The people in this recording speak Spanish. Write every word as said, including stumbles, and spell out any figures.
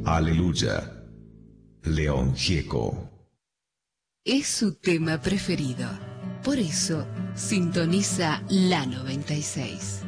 Aleluya. León Gieco. Es su tema preferido. Por eso sintoniza la noventa y seis.